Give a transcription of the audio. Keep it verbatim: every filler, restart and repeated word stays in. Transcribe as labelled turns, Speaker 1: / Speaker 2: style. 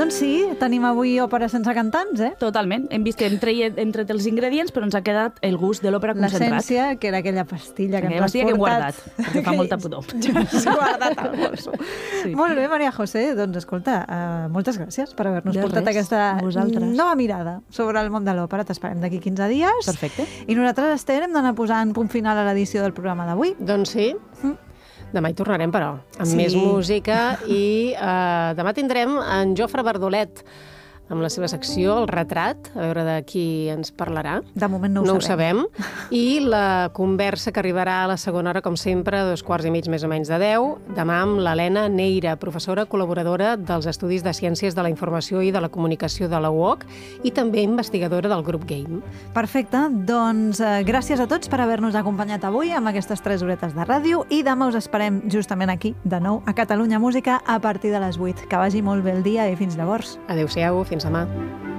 Speaker 1: Doncs sí, tenim avui òpera sense cantants, eh?
Speaker 2: Totalment. Hem vist que hem tret, hem tret els ingredients, però ens ha quedat el gust de l'òpera concentrat.
Speaker 1: L'essència, que era aquella pastilla que
Speaker 2: aquella
Speaker 1: ens has
Speaker 2: pastilla que hem
Speaker 1: portat.
Speaker 2: guardat, perquè fa molta pudor.
Speaker 1: Has guardat al bolso.
Speaker 2: Sí.
Speaker 1: Molt bé, Maria José. Doncs escolta, uh, moltes gràcies per haver-nos
Speaker 2: De
Speaker 1: portat
Speaker 2: res,
Speaker 1: aquesta
Speaker 2: a vosaltres.
Speaker 1: nova mirada sobre el món de l'òpera. T'esperem d'aquí quinze dies.
Speaker 2: Perfecte.
Speaker 1: I nosaltres estem d'anar posant punt final a l'edició del programa d'avui.
Speaker 3: Doncs sí.
Speaker 1: Mm.
Speaker 3: Demà hi tornarem, però, amb
Speaker 1: Sí.
Speaker 3: més música. I eh, demà tindrem en Jofre Bardolet, amb la seva secció, El retrat, a veure de qui ens parlarà.
Speaker 1: De moment no ho
Speaker 3: no
Speaker 1: sabem.
Speaker 3: ho sabem. I la conversa que arribarà a la segona hora, com sempre, a dos quarts i mig més o menys de deu, demà amb l'Helena Neira, professora col·laboradora dels Estudis de Ciències de la Informació i de la Comunicació de la U O C i també investigadora del grup Game.
Speaker 1: Perfecte, doncs eh, gràcies a tots per haver-nos acompanyat avui amb aquestes tres horetes de ràdio i demà us esperem justament aquí, de nou, a Catalunya Música, a partir de les vuit. Que vagi molt bé el dia i fins llavors.
Speaker 3: Adéu-siau, fins demà.